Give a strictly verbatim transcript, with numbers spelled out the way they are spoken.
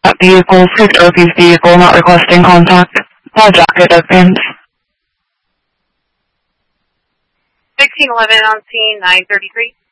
Vehicle, Swift Okies vehicle not requesting contact. All jacket opens. sixteen eleven on scene, nine thirty-three.